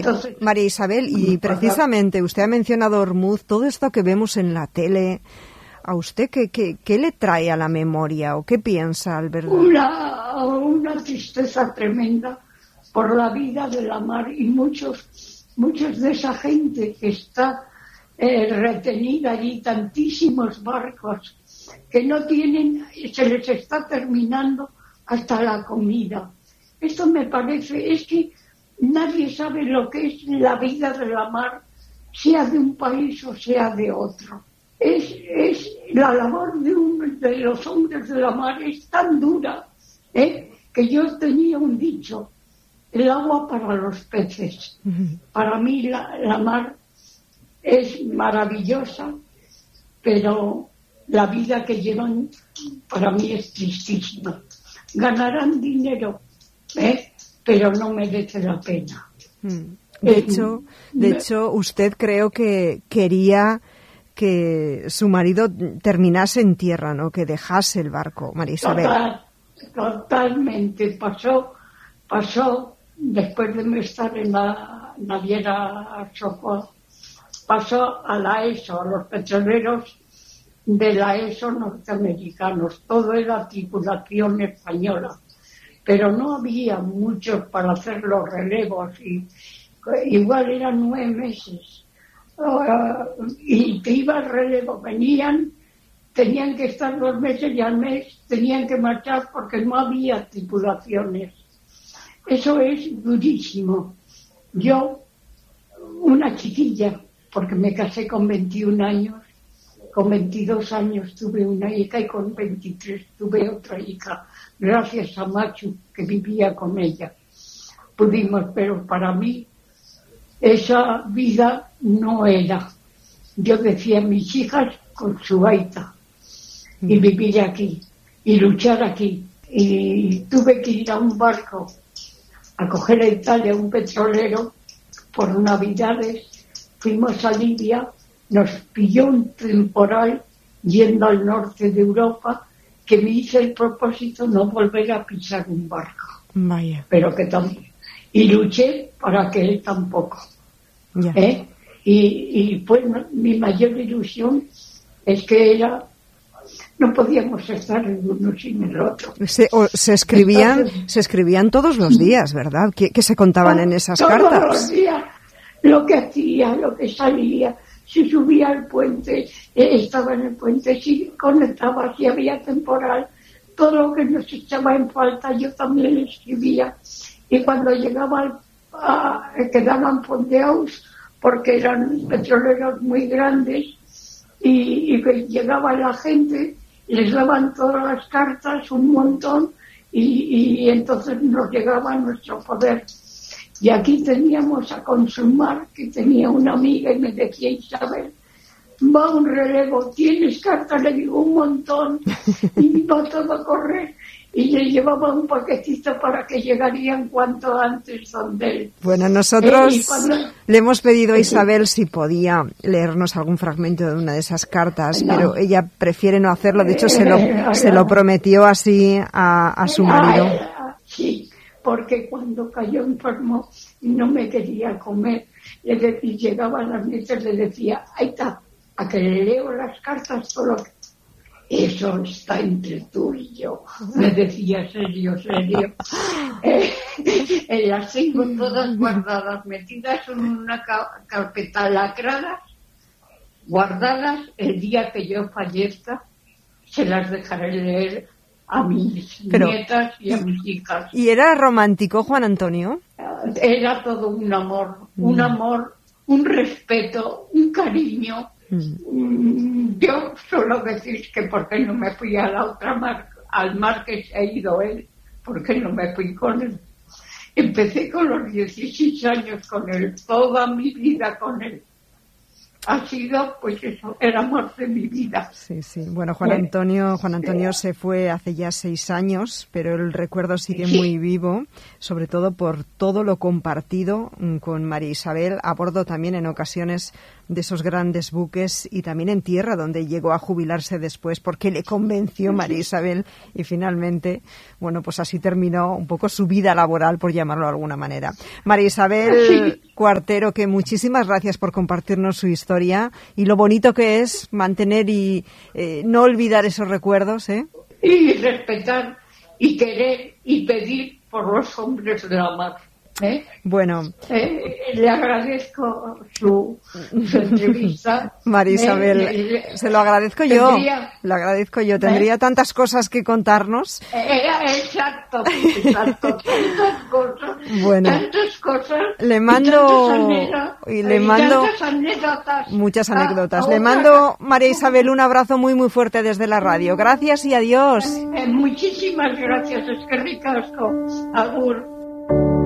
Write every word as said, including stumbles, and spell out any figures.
Entonces, María Isabel, y precisamente usted ha mencionado Ormuz, todo esto que vemos en la tele, ¿a usted qué, qué, qué le trae a la memoria o qué piensa al ver? Una, una tristeza tremenda por la vida de la mar y muchos, muchos de esa gente que está eh, retenida allí, tantísimos barcos que no tienen, se les está terminando hasta la comida. Esto me parece, es que nadie sabe lo que es la vida de la mar, sea de un país o sea de otro. Es, es la labor de, un, de los hombres de la mar es tan dura, ¿eh? Que yo tenía un dicho: el agua para los peces. Uh-huh. Para mí la, la mar es maravillosa, pero la vida que llevan para mí es tristísima. Ganarán dinero, ¿eh? Pero no merece la pena. Uh-huh. De eh, hecho, de hecho, usted creo que quería que su marido terminase en tierra, ¿no? Que dejase el barco, María Isabel. Total, totalmente. Pasó, pasó, después de estar en la naviera Socorro, pasó a la ESO, a los petroleros de la ESO norteamericanos. Todo era tripulación española, pero no había muchos para hacer los relevos y igual eran nueve meses. Uh, y te iba al relevo, venían, tenían que estar dos meses y al mes tenían que marchar porque no había tripulaciones. Eso es durísimo. Yo, una chiquilla, porque me casé con veintiún años, con veintidós años tuve una hija y con veintitrés tuve otra hija, gracias a Machu, que vivía con ella. Pudimos, pero para mí esa vida no era. Yo decía, mis hijas con su gaita, y vivir aquí, y luchar aquí. Y tuve que ir a un barco a coger a Italia un petrolero por Navidades. Fuimos a Libia, nos pilló un temporal yendo al norte de Europa, que me hice el propósito no volver a pisar un barco. Vaya. Pero que también. Y luché para que él tampoco. Ya. ¿Eh? Y, y pues mi mayor ilusión es que era, no podíamos estar el uno sin el otro. Se, o, se escribían, Entonces, se escribían todos los días, ¿verdad? ¿Qué, qué se contaban en esas todos cartas? Todos los días, lo que hacía, lo que salía, si subía al puente, eh, estaba en el puente, si conectaba, si había temporal, todo lo que nos echaba en falta yo también escribía. Y cuando llegaba al a, quedaban fondeados porque eran petroleros muy grandes y, y que llegaba la gente, les daban todas las cartas, un montón, y, y entonces nos llegaba a nuestro poder. Y aquí teníamos a Consumar, que tenía una amiga y me decía, Isabel, va un relevo, ¿tienes cartas? Le digo, un montón, y va todo a correr. Y le llevaba un paquetito para que llegarían cuanto antes donde él. Bueno, nosotros eh, cuando... le hemos pedido a Isabel si podía leernos algún fragmento de una de esas cartas, no. Pero ella prefiere no hacerlo. De hecho, se lo, se lo prometió así a, a su marido. Sí, porque cuando cayó enfermo y no me quería comer, le de, y llegaba a las mesas, le decía, ahí está, a que le leo las cartas todo lo que... Eso está entre tú y yo. Me decía, serio, serio. Eh, eh, las tengo todas guardadas, metidas en una ca- carpeta lacrada, guardadas. El día que yo fallezca, se las dejaré leer a mis Pero, nietas y a mis hijas. ¿Y era romántico, Juan Antonio? Era todo un amor, un mm. amor, un respeto, un cariño. Mm. Yo suelo decir que por qué no me fui a la otra mar, al mar que se ha ido él, por qué no me fui con él. Empecé con los dieciséis años con él, toda mi vida con él. Ha sido, pues eso, el amor de mi vida. Sí, sí. Bueno, Juan Antonio, Juan Antonio se fue hace ya seis años, pero el recuerdo sigue sí. muy vivo, sobre todo por todo lo compartido con María Isabel, a bordo también en ocasiones de esos grandes buques y también en tierra, donde llegó a jubilarse después porque le convenció María Isabel y finalmente, bueno, pues así terminó un poco su vida laboral, por llamarlo de alguna manera. María Isabel Cuartero, que muchísimas gracias por compartirnos su historia y lo bonito que es mantener y eh, no olvidar esos recuerdos, ¿eh? Y respetar y querer y pedir por los hombres de la mar. ¿Eh? Bueno, eh, le agradezco su, su entrevista. María Isabel, eh, se lo agradezco tendría, yo, le agradezco yo. Tendría eh, tantas cosas que contarnos. Eh, exacto, exacto, tantas cosas, bueno, tantas cosas. Le mando anécdotas, y le mando anécdotas, muchas anécdotas. A, le mando, María Isabel, un abrazo muy muy fuerte desde la radio. Gracias y adiós. Eh, muchísimas gracias, es que ricasco. Agur.